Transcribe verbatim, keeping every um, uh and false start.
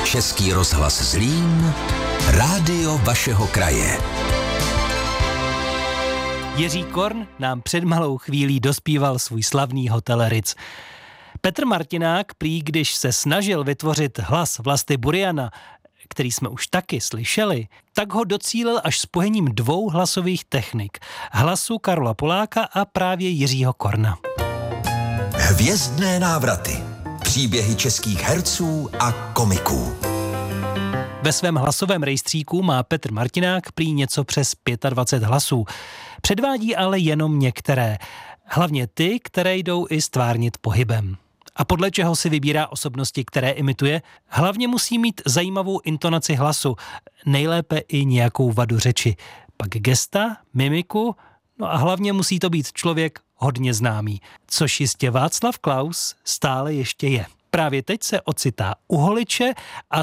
Český rozhlas Zlín, rádio vašeho kraje. Jiří Korn nám před malou chvílí dospíval svůj slavný Hotel Ritz. Petr Martinák prý, když se snažil vytvořit hlas Vlasty Buriana, který jsme už taky slyšeli, tak ho docílil až spojením dvou hlasových technik. Hlasu Karola Poláka a právě Jiřího Korna. Hvězdné návraty. Příběhy českých herců a komiků. Ve svém hlasovém rejstříku má Petr Martinák prý něco přes dvacet pět hlasů. Předvádí ale jenom některé. Hlavně ty, které jdou i stvárnit pohybem. A podle čeho si vybírá osobnosti, které imituje? Hlavně musí mít zajímavou intonaci hlasu, nejlépe i nějakou vadu řeči. Pak gesta, mimiku, no a hlavně musí to být člověk hodně známý, což jistě Václav Klaus stále ještě je. Právě teď se ocitá u holiče a